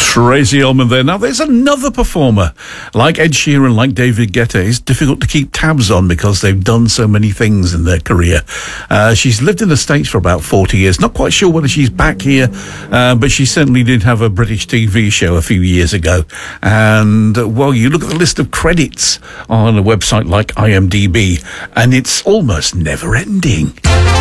Tracy Ullman there. Now, there's another performer, like Ed Sheeran, like David Guetta. It's difficult to keep tabs on because they've done so many things in their career. She's lived in the States for about 40 years. Not quite sure whether she's back here, but she certainly did have a British TV show a few years ago. And, well, you look at the list of credits on a website like IMDb, and it's almost never-ending.